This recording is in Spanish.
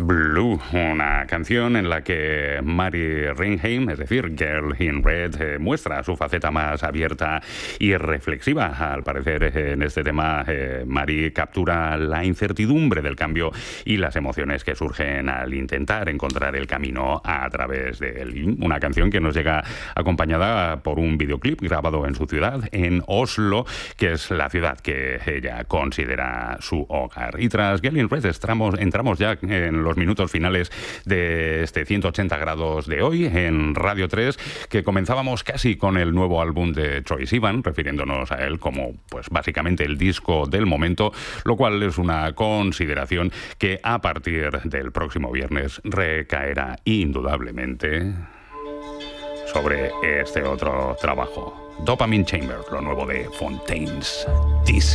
Blue, una canción en la que Mary Reinheim, es decir, Girl in Red, muestra su faceta más abierta y reflexiva. Al parecer, en este tema, Mary captura la incertidumbre del cambio y las emociones que surgen al intentar encontrar el camino a través de él. Una canción que nos llega acompañada por un videoclip grabado en su ciudad, en Oslo, que es la ciudad que ella considera su hogar. Y tras Girl in Red entramos ya en los minutos finales de este 180 grados de hoy en Radio 3, que comenzábamos casi con el nuevo álbum de Troye Sivan, refiriéndonos a él como pues básicamente el disco del momento, lo cual es una consideración que a partir del próximo viernes recaerá indudablemente sobre este otro trabajo, Dopamine Chamber, lo nuevo de Fontaines DC.